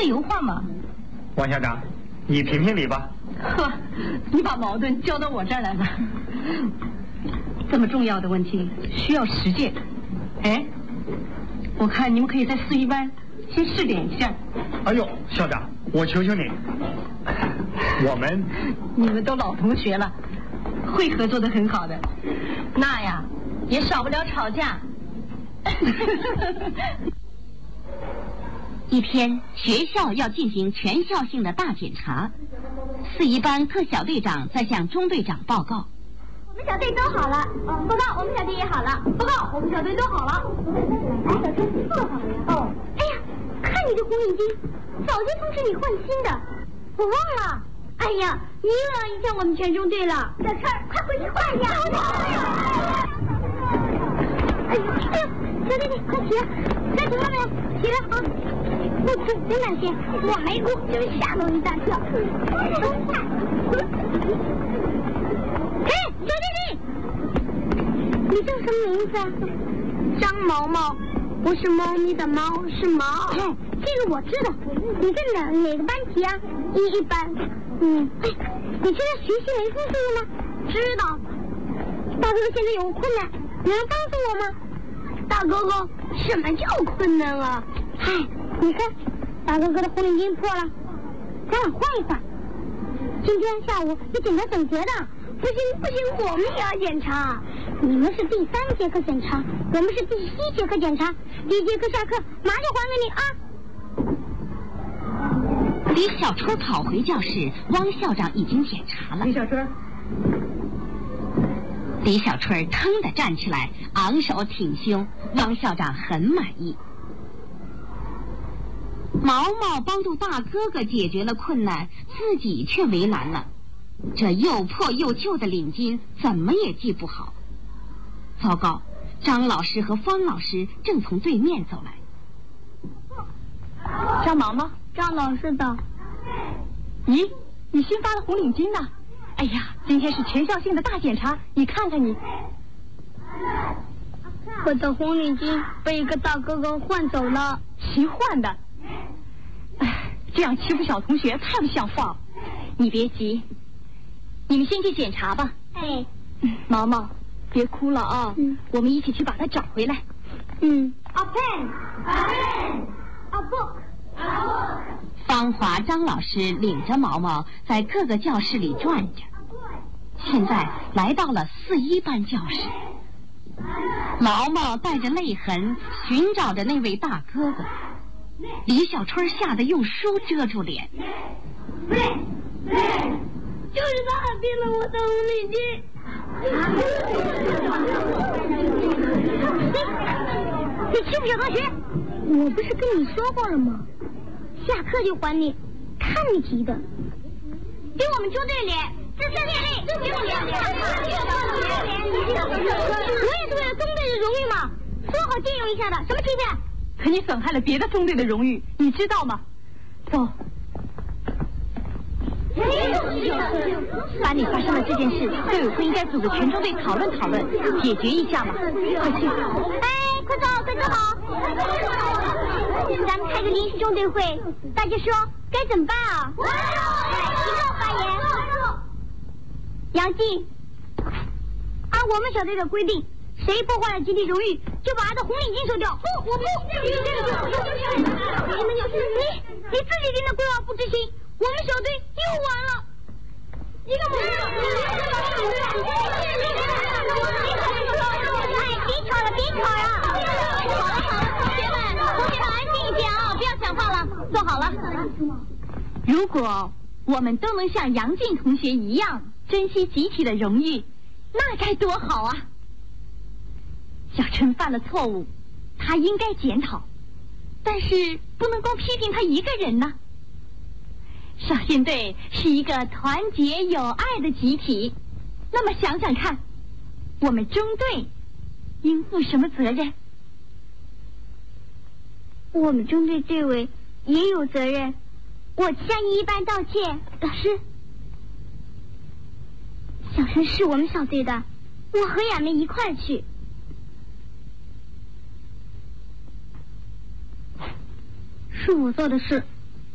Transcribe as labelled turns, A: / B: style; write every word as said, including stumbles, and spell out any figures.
A: 油画嘛。
B: 王校长，你评评理吧。
A: 呵，你把矛盾交到我这儿来了。这么重要的问题需要实践。哎，我看你们可以在四一班先试点一下。
B: 哎呦，校长，我求求你，我们
A: 你们都老同学了，会合作的很好的。那呀，也少不了吵架。
C: 一天，学校要进行全校性的大检查，四一班各小队长在向中队长报告。
D: 我们小队都好了，报告，我们小队也好了，报告，我们小队都好了。哎，小春做好了呀。哦，哎呀，看你这红领巾，早就通知你换新的，我忘了。哎呀，你又要影响我们全中队了。小春，快回去换呀！哎呀，哎呀，小弟弟，快起来！该停了没有？起来啊！不吃，真感谢。我没哭，就是吓到一大跳。都快！哎，小弟弟，你叫什么名字啊？张毛毛，不是猫咪的猫，是毛。哎，这个我知道。你在哪哪个班级啊？一一班。嗯，哎，你知道学习雷锋事了吗？知道。大哥哥现在有困难，你能帮助我吗？大哥哥，什么叫困难啊？哎，你看，大哥哥的红领巾破了，咱俩换一换。今天下午要检查整洁的。不行不行，我们也要检查。你们是第三节课检查，我们是第七节课检查。第一节课下课，马上还给你啊！
C: 李小春跑回教室，汪校长已经检查了。
A: 李小春，
C: 李小春腾地站起来，昂首挺胸。汪校长很满意。毛毛帮助大哥哥解决了困难，自己却为难了。这又破又旧的领巾怎么也系不好。糟糕，张老师和方老师正从对面走来。
A: 张毛毛，
D: 张老师的。
A: 咦，你新发的红领巾呢？哎呀，今天是全校性的大检查，你看看你。
D: 我的红领巾被一个大哥哥换走了。
A: 谁换的？哎，这样欺负小同学太不像话了。你别急，你们先去检查吧。
D: 哎，
A: 毛毛，别哭了啊！
D: 嗯，
A: 我们一起去把它找回来。
D: 嗯。A pen, a pen, a book, a book。
C: 方华、张老师领着毛毛在各个教室里转着，现在来到了四一班教室。毛毛带着泪痕寻找着那位大哥哥，李小春吓得用书遮住脸。
D: 就是他变了我的红领巾。你欺负小同学？我不是跟你说过了吗？下课就还你，看你急的。给我们中队脸，自身练力，给我脸，我也是为了中队的荣誉嘛，说好借用一下的，什么欺骗？
A: 可你损害了别的中队的荣誉，你知道吗？走。班里发生了这件事，队委会应该组织全中队讨论讨论，解决一下嘛。快去！
D: 哎，快走，快走好！咱们开个临时中队会，大家说该怎么办啊？集中发言。杨静，按我们小队的规定，谁破坏了集体荣誉，就把他的红领巾收掉。不，我不。你们就是你，你自己定的规划不执行，我们小队又完了。一个模样。哎，别吵了，别吵了。好了好了，同学们，同学们安静一点啊，不要讲话了，坐好了。
A: 如果我们都能像杨静同学一样珍惜集体的荣誉，那该多好啊！小春犯了错误，他应该检讨，但是不能光批评他一个人呢。少先队是一个团结友爱的集体，那么想想看，我们中队应负什么责任？
D: 我们中队队委也有责任，我向一班道歉。老师，小陈是我们小队的，我和亚梅一块儿去。是我做的事。